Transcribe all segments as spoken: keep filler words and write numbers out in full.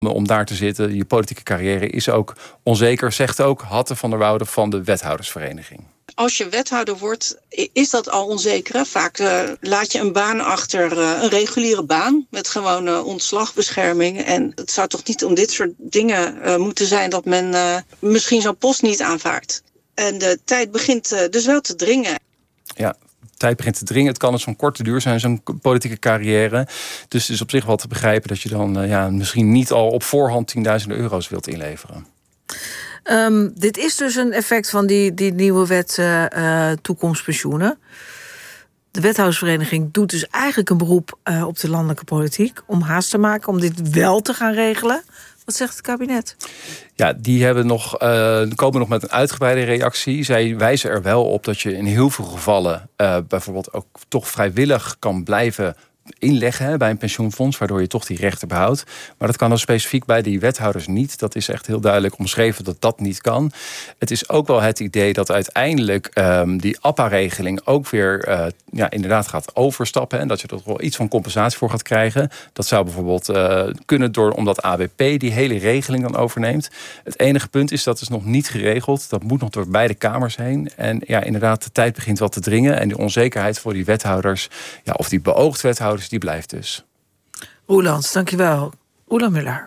om daar te zitten. Je politieke carrière is ook onzeker, zegt ook Hatte van der Woude van de wethoudersvereniging. Als je wethouder wordt, is dat al onzeker. Hè? Vaak uh, laat je een baan achter, uh, een reguliere baan met gewoon uh, ontslagbescherming. En het zou toch niet om dit soort dingen uh, moeten zijn dat men uh, misschien zo'n post niet aanvaardt. En de tijd begint uh, dus wel te dringen. Ja. Tijd begint te dringen. Het kan dus van korte duur zijn, zo'n politieke carrière. Dus het is op zich wel te begrijpen dat je dan uh, ja, misschien niet al op voorhand tienduizenden euro's wilt inleveren. Um, dit is dus een effect van die, die nieuwe wet uh, uh, toekomstpensioenen. De wethoudersvereniging doet dus eigenlijk een beroep uh, op de landelijke politiek om haast te maken om dit wel te gaan regelen. Wat zegt het kabinet? Ja, die hebben nog, uh, komen nog met een uitgebreide reactie. Zij wijzen er wel op dat je in heel veel gevallen uh, bijvoorbeeld ook toch vrijwillig kan blijven inleggen hè, bij een pensioenfonds, waardoor je toch die rechten behoudt. Maar dat kan dan specifiek bij die wethouders niet. Dat is echt heel duidelijk omschreven dat dat niet kan. Het is ook wel het idee dat uiteindelijk um, die A P A-regeling ook weer uh, ja, inderdaad gaat overstappen en dat je er wel iets van compensatie voor gaat krijgen. Dat zou bijvoorbeeld uh, kunnen door omdat A B P die hele regeling dan overneemt. Het enige punt is dat is nog niet geregeld. Dat moet nog door beide kamers heen. En ja, inderdaad, de tijd begint wat te dringen en de onzekerheid voor die wethouders, ja, of die beoogd wethouders, die blijft dus. Roelands, dankjewel. Oela Muller.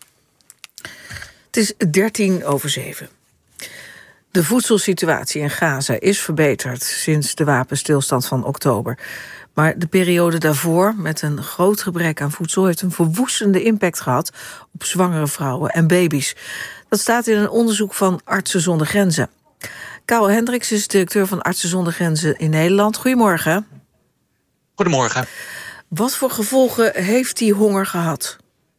Het is dertien over zeven. De voedselsituatie in Gaza is verbeterd sinds de wapenstilstand van oktober. Maar de periode daarvoor, met een groot gebrek aan voedsel, heeft een verwoestende impact gehad op zwangere vrouwen en baby's. Dat staat in een onderzoek van Artsen zonder Grenzen. Karel Hendricks is directeur van Artsen zonder Grenzen in Nederland. Goedemorgen. Goedemorgen. Wat voor gevolgen heeft die honger gehad?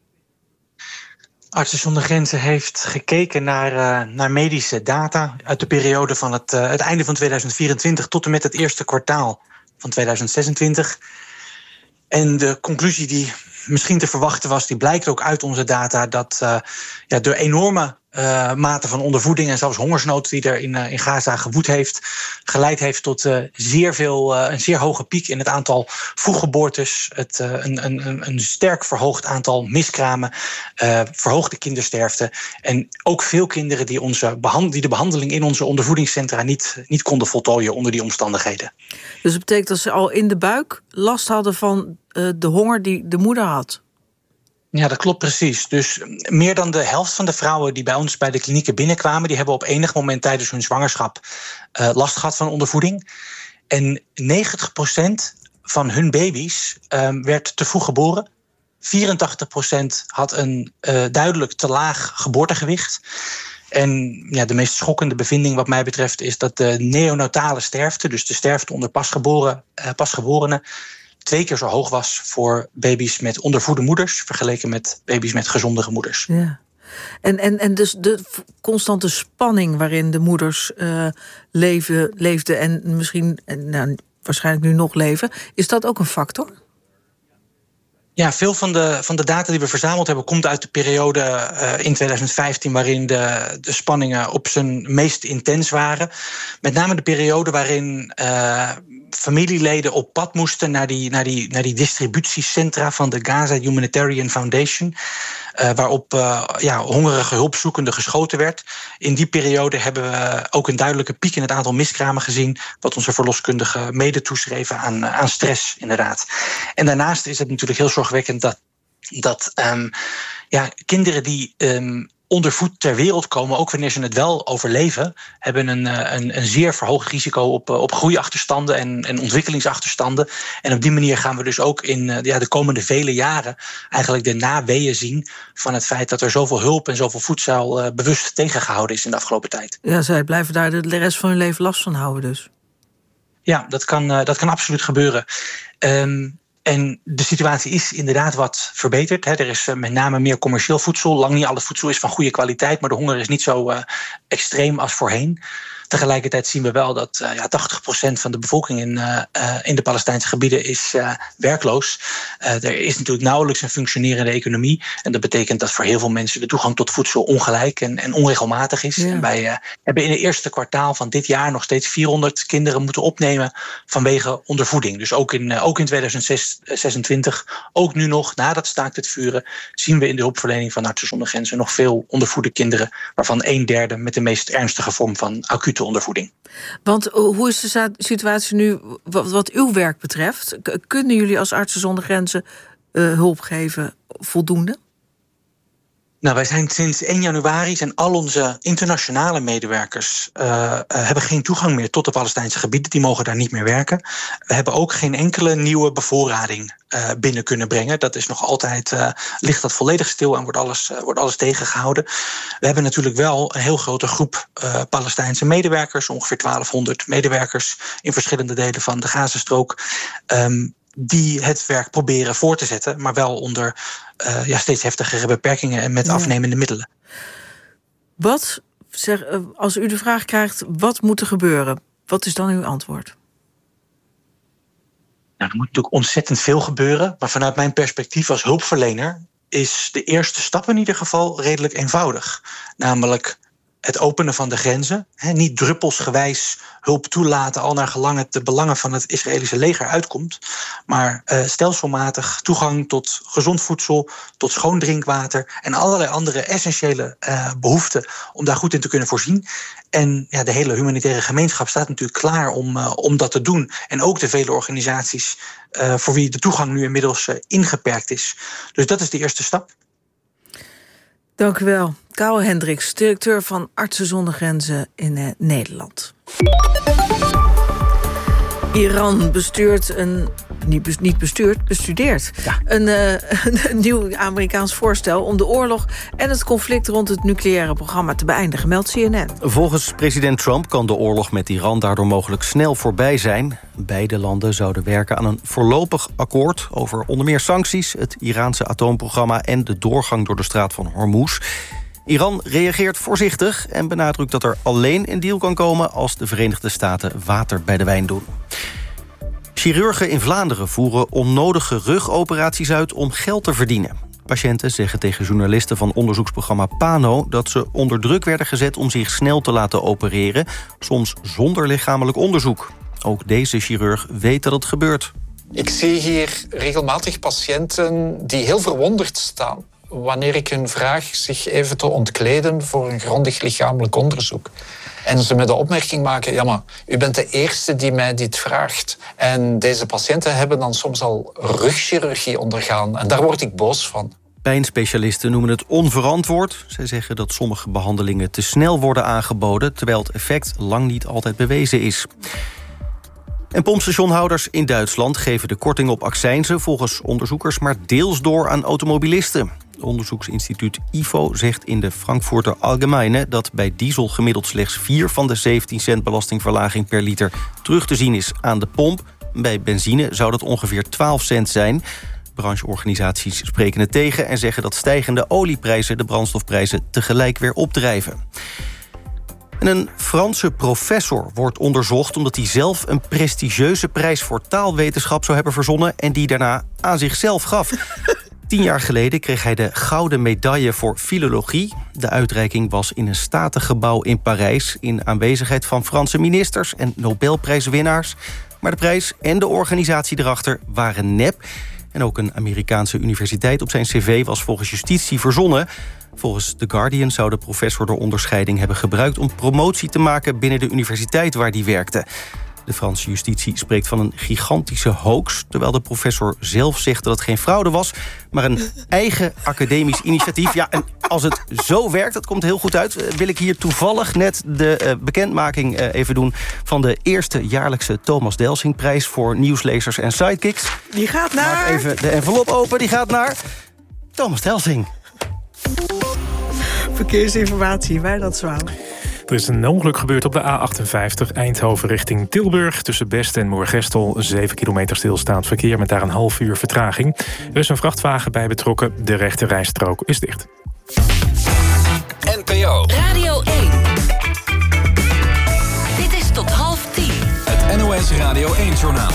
Artsen zonder Grenzen heeft gekeken naar, uh, naar medische data uit de periode van het, uh, het einde van tweeduizend vierentwintig tot en met het eerste kwartaal van tweeduizend zesentwintig. En de conclusie die misschien te verwachten was, die blijkt ook uit onze data, dat uh, ja, de enorme uh, mate van ondervoeding en zelfs hongersnood die er in, uh, in Gaza gewoed heeft, geleid heeft tot uh, zeer veel, uh, een zeer hoge piek in het aantal vroeggeboortes, het, uh, een, een, een sterk verhoogd aantal miskramen, uh, verhoogde kindersterfte en ook veel kinderen die, onze behand- die de behandeling in onze ondervoedingscentra niet, niet konden voltooien onder die omstandigheden. Dus dat betekent dat ze al in de buik last hadden van uh, de honger die de moeder had? Ja, dat klopt precies. Dus meer dan de helft van de vrouwen die bij ons bij de klinieken binnenkwamen, die hebben op enig moment tijdens hun zwangerschap uh, last gehad van ondervoeding. En negentig procent van hun baby's um, werd te vroeg geboren. vierentachtig procent had een uh, duidelijk te laag geboortegewicht. En ja, de meest schokkende bevinding wat mij betreft is dat de neonatale sterfte, dus de sterfte onder pasgeboren, uh, pasgeborenen, twee keer zo hoog was voor baby's met ondervoede moeders vergeleken met baby's met gezondere moeders. Ja. En, en, en dus de constante spanning waarin de moeders uh, leven, leefden en misschien, nou, waarschijnlijk nu nog leven, is dat ook een factor? Ja, veel van de, van de data die we verzameld hebben komt uit de periode uh, in tweeduizend vijftien... waarin de, de spanningen op zijn meest intens waren. Met name de periode waarin uh, familieleden op pad moesten naar die, naar, die, naar die distributiecentra van de Gaza Humanitarian Foundation, Uh, waarop uh, ja, hongerige hulpzoekende geschoten werd. In die periode hebben we ook een duidelijke piek in het aantal miskramen gezien, wat onze verloskundigen mede toeschreven aan, uh, aan stress, inderdaad. En daarnaast is het natuurlijk heel zorgwekkend dat, dat um, ja, kinderen die um, ondervoed ter wereld komen, ook wanneer ze het wel overleven, hebben een, een, een zeer verhoogd risico op, op groeiachterstanden en, en ontwikkelingsachterstanden. En op die manier gaan we dus ook in ja, de komende vele jaren eigenlijk de naweeën zien van het feit dat er zoveel hulp en zoveel voedsel uh, bewust tegengehouden is in de afgelopen tijd. Ja, zij blijven daar de rest van hun leven last van houden dus. Ja, dat kan, uh, dat kan absoluut gebeuren. Um, En de situatie is inderdaad wat verbeterd. Er is met name meer commercieel voedsel. Lang niet al het voedsel is van goede kwaliteit, maar de honger is niet zo uh, extreem als voorheen. Tegelijkertijd zien we wel dat uh, ja, tachtig procent van de bevolking in, uh, uh, in de Palestijnse gebieden is uh, werkloos. Uh, er is natuurlijk nauwelijks een functionerende economie. En dat betekent dat voor heel veel mensen de toegang tot voedsel ongelijk en, en onregelmatig is. Ja. En wij uh, hebben in het eerste kwartaal van dit jaar nog steeds vierhonderd kinderen moeten opnemen vanwege ondervoeding. Dus ook in, uh, ook in tweeduizend zesentwintig, ook nu nog, na dat staakt het vuren, zien we in de hulpverlening van Artsen zonder Grenzen nog veel ondervoede kinderen, waarvan een derde met de meest ernstige vorm van acute ondervoeding. Want hoe is de situatie nu wat, wat uw werk betreft? Kunnen jullie als Artsen zonder Grenzen uh, hulp geven voldoende? Nou, wij zijn sinds één januari zijn al onze internationale medewerkers uh, uh, hebben geen toegang meer tot de Palestijnse gebieden. Die mogen daar niet meer werken. We hebben ook geen enkele nieuwe bevoorrading uh, binnen kunnen brengen. Dat is nog altijd, uh, ligt dat volledig stil en wordt alles, uh, wordt alles tegengehouden. We hebben natuurlijk wel een heel grote groep uh, Palestijnse medewerkers, ongeveer twaalfhonderd medewerkers in verschillende delen van de Gazastrook. Um, die het werk proberen voor te zetten, maar wel onder uh, ja, steeds heftigere beperkingen en met ja. afnemende middelen. Wat, zeg, als u de vraag krijgt, wat moet er gebeuren? Wat is dan uw antwoord? Nou, er moet natuurlijk ontzettend veel gebeuren, maar vanuit mijn perspectief als hulpverlener is de eerste stap in ieder geval redelijk eenvoudig. Namelijk het openen van de grenzen. He, niet druppelsgewijs hulp toelaten al naar gelang het de belangen van het Israëlische leger uitkomt. Maar uh, stelselmatig toegang tot gezond voedsel, tot schoon drinkwater en allerlei andere essentiële uh, behoeften om daar goed in te kunnen voorzien. En ja, de hele humanitaire gemeenschap staat natuurlijk klaar om, uh, om dat te doen. En ook de vele organisaties uh, voor wie de toegang nu inmiddels uh, ingeperkt is. Dus dat is de eerste stap. Dank u wel. Kouwe Hendricks, directeur van Artsen zonder Grenzen in uh, Nederland. Iran bestuurt een... Niet, niet bestuurt, bestudeert. Ja. Een, uh, een nieuw Amerikaans voorstel om de oorlog en het conflict rond het nucleaire programma te beëindigen, meldt C N N. Volgens president Trump kan de oorlog met Iran daardoor mogelijk snel voorbij zijn. Beide landen zouden werken aan een voorlopig akkoord over onder meer sancties, het Iraanse atoomprogramma en de doorgang door de straat van Hormuz. Iran reageert voorzichtig en benadrukt dat er alleen een deal kan komen als de Verenigde Staten water bij de wijn doen. Chirurgen in Vlaanderen voeren onnodige rugoperaties uit om geld te verdienen. Patiënten zeggen tegen journalisten van onderzoeksprogramma PANO dat ze onder druk werden gezet om zich snel te laten opereren, soms zonder lichamelijk onderzoek. Ook deze chirurg weet dat het gebeurt. Ik zie hier regelmatig patiënten die heel verwonderd staan wanneer ik hun vraag zich even te ontkleden voor een grondig lichamelijk onderzoek. En ze met de opmerking maken, ja maar, u bent de eerste die mij dit vraagt. En deze patiënten hebben dan soms al rugchirurgie ondergaan. En daar word ik boos van. Pijnspecialisten noemen het onverantwoord. Zij zeggen dat sommige behandelingen te snel worden aangeboden, terwijl het effect lang niet altijd bewezen is. En pompstationhouders in Duitsland geven de korting op accijnzen volgens onderzoekers maar deels door aan automobilisten. Onderzoeksinstituut I F O zegt in de Frankfurter Allgemeine dat bij diesel gemiddeld slechts vier van de zeventien cent belastingverlaging per liter terug te zien is aan de pomp. Bij benzine zou dat ongeveer twaalf cent zijn. Brancheorganisaties spreken het tegen en zeggen dat stijgende olieprijzen de brandstofprijzen tegelijk weer opdrijven. En een Franse professor wordt onderzocht omdat hij zelf een prestigieuze prijs voor taalwetenschap zou hebben verzonnen en die daarna aan zichzelf gaf. Tien jaar geleden kreeg hij de gouden medaille voor filologie. De uitreiking was in een statig gebouw in Parijs in aanwezigheid van Franse ministers en Nobelprijswinnaars. Maar de prijs en de organisatie erachter waren nep. En ook een Amerikaanse universiteit op zijn cv was volgens justitie verzonnen. Volgens The Guardian zou de professor de onderscheiding hebben gebruikt om promotie te maken binnen de universiteit waar hij werkte. De Franse justitie spreekt van een gigantische hoax, terwijl de professor zelf zegt dat het geen fraude was, maar een eigen academisch initiatief. Ja, en als het zo werkt, dat komt heel goed uit, wil ik hier toevallig net de uh, bekendmaking uh, even doen van de eerste jaarlijkse Thomas Delsingprijs voor nieuwslezers en sidekicks. Die gaat naar... Maak even de envelop open, die gaat naar Thomas Delsing. Verkeersinformatie, Wijnand Zwaan. Er is een ongeluk gebeurd op de A achtenvijftig Eindhoven richting Tilburg. Tussen Best en Moergestel zeven kilometer stilstaand verkeer met daar een half uur vertraging. Er is een vrachtwagen bij betrokken. De rechte rijstrook is dicht. N P O Radio één. N O S Radio één-journaal.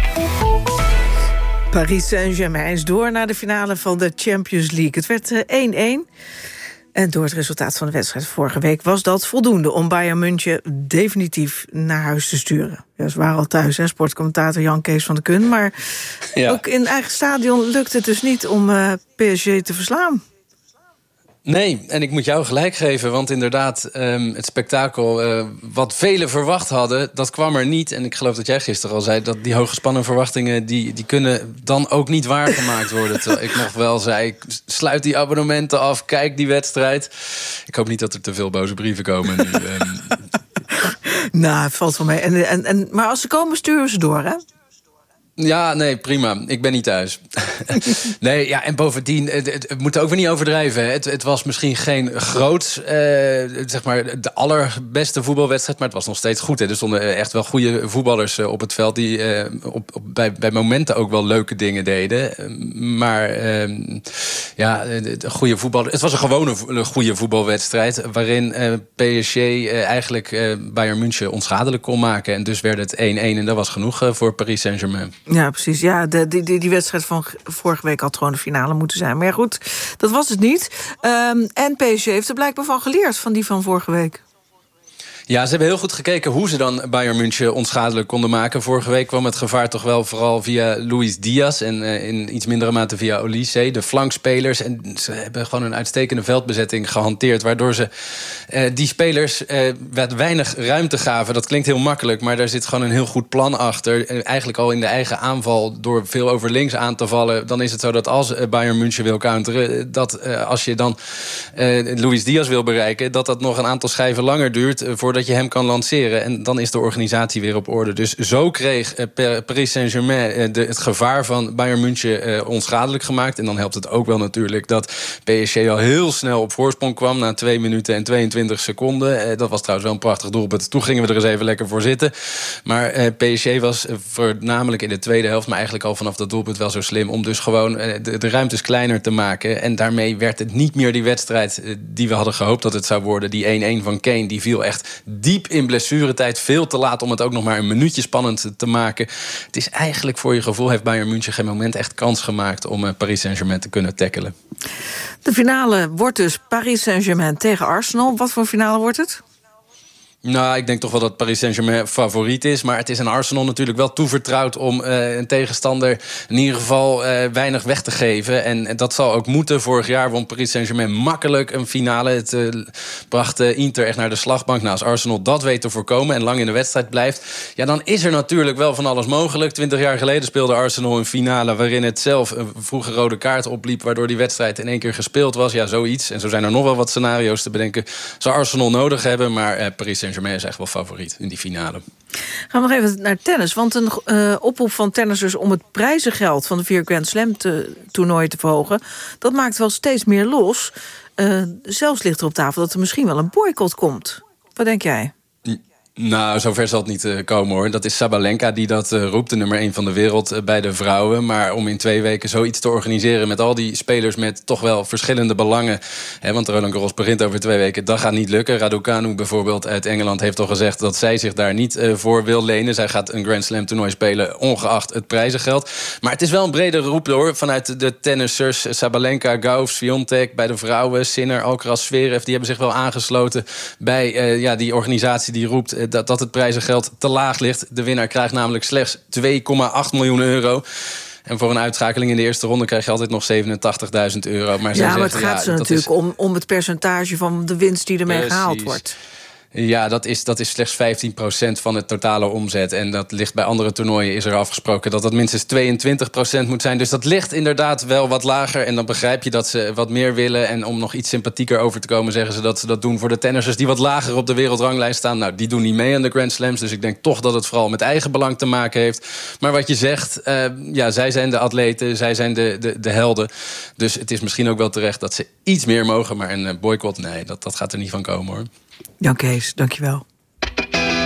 Paris Saint-Germain is door naar de finale van de Champions League. Het werd één-één. En door het resultaat van de wedstrijd vorige week was dat voldoende om Bayern München definitief naar huis te sturen. Ja, ze waren al thuis, hè, sportcommentator Jan Kees van der Kun. Maar ja. ook in eigen stadion lukt het dus niet om uh, P S G te verslaan. Nee, en ik moet jou gelijk geven, want inderdaad, um, het spektakel uh, wat velen verwacht hadden, dat kwam er niet. En ik geloof dat jij gisteren al zei dat die hooggespannen verwachtingen, die, die kunnen dan ook niet waargemaakt worden. Terwijl ik nog wel zei, sluit die abonnementen af, kijk die wedstrijd. Ik hoop niet dat er te veel boze brieven komen nu. Um. Nou, het valt wel mee. En, en, en, maar als ze komen, sturen ze door, hè? Ja, nee, prima. Ik ben niet thuis. Nee, ja, en bovendien, het, het, het moet ook weer niet overdrijven. Het, het was misschien geen groot, uh, zeg maar, de allerbeste voetbalwedstrijd, maar het was nog steeds goed. Hè. Er stonden echt wel goede voetballers op het veld die uh, op, op, bij, bij momenten ook wel leuke dingen deden. Maar uh, ja, de goede voetballer. Het was een gewone goede voetbalwedstrijd waarin uh, P S G uh, eigenlijk uh, Bayern München onschadelijk kon maken. En dus werd het één-één en dat was genoeg uh, voor Paris Saint-Germain. Ja, precies. Ja, de, die, die, die wedstrijd van vorige week had gewoon de finale moeten zijn. Maar ja, goed, dat was het niet. Um, en P S G heeft er blijkbaar van geleerd, van die van vorige week. Ja, ze hebben heel goed gekeken hoe ze dan Bayern München onschadelijk konden maken. Vorige week kwam het gevaar toch wel vooral via Luis Diaz en uh, in iets mindere mate via Olise, de flankspelers. En ze hebben gewoon een uitstekende veldbezetting gehanteerd, waardoor ze uh, die spelers uh, wat weinig ruimte gaven. Dat klinkt heel makkelijk, maar daar zit gewoon een heel goed plan achter. Uh, eigenlijk al in de eigen aanval, door veel over links aan te vallen, dan is het zo dat als uh, Bayern München wil counteren, dat uh, als je dan uh, Luis Diaz wil bereiken, dat dat nog een aantal schijven langer duurt uh, voordat dat je hem kan lanceren. En dan is de organisatie weer op orde. Dus zo kreeg uh, Paris Saint-Germain uh, de, het gevaar van Bayern München uh, onschadelijk gemaakt. En dan helpt het ook wel natuurlijk dat P S G al heel snel op voorsprong kwam na twee minuten en tweeëntwintig seconden. Uh, dat was trouwens wel een prachtig doelpunt. Toen gingen we er eens even lekker voor zitten. Maar uh, P S G was uh, voornamelijk in de tweede helft, maar eigenlijk al vanaf dat doelpunt wel zo slim om dus gewoon uh, de, de ruimtes kleiner te maken. En daarmee werd het niet meer die wedstrijd uh, die we hadden gehoopt dat het zou worden. Die één-één van Kane, die viel echt diep in blessuretijd. Veel te laat om het ook nog maar een minuutje spannend te maken. Het is eigenlijk voor je gevoel heeft Bayern München geen moment echt kans gemaakt om uh, Paris Saint-Germain te kunnen tackelen. De finale wordt dus Paris Saint-Germain tegen Arsenal. Wat voor finale wordt het? Nou, ik denk toch wel dat Paris Saint-Germain favoriet is. Maar het is aan Arsenal natuurlijk wel toevertrouwd om uh, een tegenstander in ieder geval uh, weinig weg te geven. En, en dat zal ook moeten. Vorig jaar won Paris Saint-Germain makkelijk een finale. Het uh, bracht uh, Inter echt naar de slagbank. Nou, als Arsenal dat weet te voorkomen en lang in de wedstrijd blijft, ja, dan is er natuurlijk wel van alles mogelijk. Twintig jaar geleden speelde Arsenal een finale waarin het zelf een vroege rode kaart opliep, waardoor die wedstrijd in één keer gespeeld was. Ja, zoiets. En zo zijn er nog wel wat scenario's te bedenken. Zou Arsenal nodig hebben, maar uh, Paris Saint-Germain is echt wel favoriet in die finale. Gaan we nog even naar tennis. Want een uh, oproep van tennissers om het prijzengeld van de vier Grand Slam te, toernooien te verhogen, dat maakt wel steeds meer los. Uh, zelfs ligt er op tafel dat er misschien wel een boycott komt. Wat denk jij? Nou, zover zal het niet uh, komen, hoor. Dat is Sabalenka die dat uh, roept, de nummer één van de wereld uh, bij de vrouwen. Maar om in twee weken zoiets te organiseren met al die spelers met toch wel verschillende belangen, hè, want Roland Garros begint over twee weken, dat gaat niet lukken. Raducanu bijvoorbeeld uit Engeland heeft al gezegd dat zij zich daar niet uh, voor wil lenen. Zij gaat een Grand Slam toernooi spelen, ongeacht het prijzengeld. Maar het is wel een bredere roep, hoor, vanuit de tennissers. Sabalenka, Gauff, Swiatek bij de vrouwen, Sinner, Alcaraz, Zverev, die hebben zich wel aangesloten bij uh, ja, die organisatie die roept uh, Dat, dat het prijzengeld te laag ligt. De winnaar krijgt namelijk slechts twee komma acht miljoen euro. En voor een uitschakeling in de eerste ronde krijg je altijd nog zevenentachtigduizend euro. Maar ja, maar het gaat ja, ze natuurlijk is om, om het percentage van de winst die ermee Precies. gehaald wordt. Ja, dat is, dat is slechts vijftien procent van het totale omzet. En dat ligt bij andere toernooien, is er afgesproken dat dat minstens tweeëntwintig procent moet zijn. Dus dat ligt inderdaad wel wat lager. En dan begrijp je dat ze wat meer willen. En om nog iets sympathieker over te komen, zeggen ze dat ze dat doen voor de tennissers die wat lager op de wereldranglijst staan. Nou, die doen niet mee aan de Grand Slams. Dus ik denk toch dat het vooral met eigen belang te maken heeft. Maar wat je zegt, uh, ja, zij zijn de atleten, zij zijn de, de, de helden. Dus het is misschien ook wel terecht dat ze iets meer mogen. Maar een boycott, nee, dat, dat gaat er niet van komen, hoor. Jan Kees, dankjewel.